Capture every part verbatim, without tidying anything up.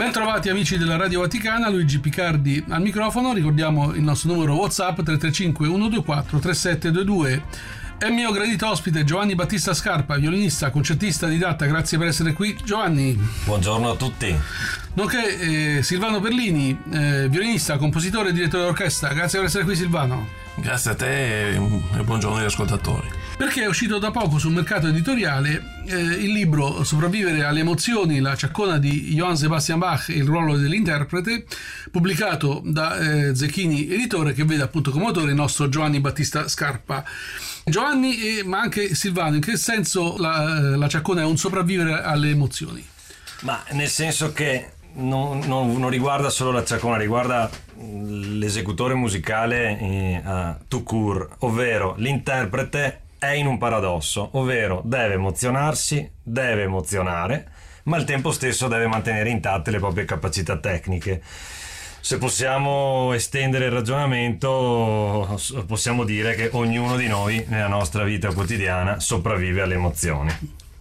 Ben trovati amici della Radio Vaticana, Luigi Picardi al microfono. Ricordiamo il nostro numero WhatsApp tre tre cinque uno due quattro tre sette due due. È il mio gradito ospite Giovanni Battista Scarpa, violinista, concertista, didatta. Grazie per essere qui, Giovanni. Buongiorno a tutti. Nonché eh, Silvano Perlini, eh, violinista, compositore e direttore d'orchestra. Grazie per essere qui, Silvano. Grazie a te e, e buongiorno agli ascoltatori. Perché è uscito da poco sul mercato editoriale eh, il libro Sopravvivere alle emozioni, la ciaccona di Johann Sebastian Bach e il ruolo dell'interprete, pubblicato da eh, Zecchini Editore, che vede appunto come autore il nostro Giovanni Battista Scarpa. Giovanni, eh, ma anche Silvano, in che senso la, la ciaccona è un sopravvivere alle emozioni? Ma nel senso che non, non, non riguarda solo la ciaccona, riguarda l'esecutore musicale eh, uh, tout court, ovvero l'interprete è in un paradosso, ovvero deve emozionarsi, deve emozionare, ma al tempo stesso deve mantenere intatte le proprie capacità tecniche. Se possiamo estendere il ragionamento, possiamo dire che ognuno di noi nella nostra vita quotidiana sopravvive alle emozioni.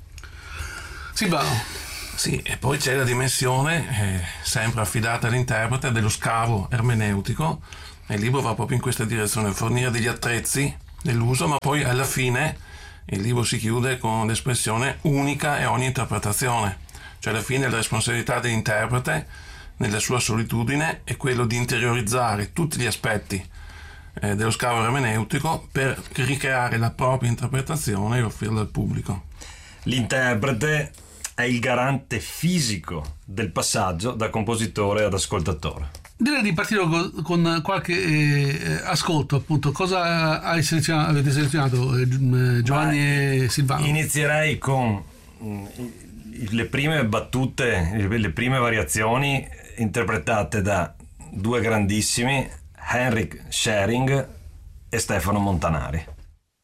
Silvano. Sì, e poi c'è la dimensione, eh, sempre affidata all'interprete, dello scavo ermeneutico. Il libro va proprio in questa direzione, fornire degli attrezzi dell'uso, ma poi alla fine il libro si chiude con l'espressione unica e ogni interpretazione. Cioè alla fine la responsabilità dell'interprete nella sua solitudine è quello di interiorizzare tutti gli aspetti eh, dello scavo ermeneutico per ricreare la propria interpretazione e offrirla al pubblico. L'interprete è il garante fisico del passaggio da compositore ad ascoltatore. Direi di partire con, con qualche eh, ascolto, appunto. Cosa hai selezionato, avete selezionato eh, Giovanni Ma e Silvano? Inizierei con mh, le prime battute, le prime variazioni interpretate da due grandissimi, Henrik Schering e Stefano Montanari.